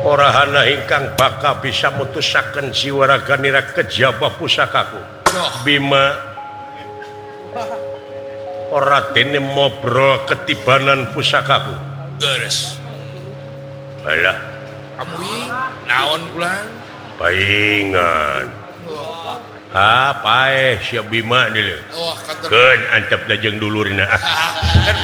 Orahana ingkang bakal bisa mutusaken siwaraganira kejaba pusakaku. Bima ora dene mobrol ketibanan pusakaku. Beres. Alah, Kamu naon pulang? paingan. Paeh si Bima nih. Wah, kantor. Keun antep dajeng dulurna. Kan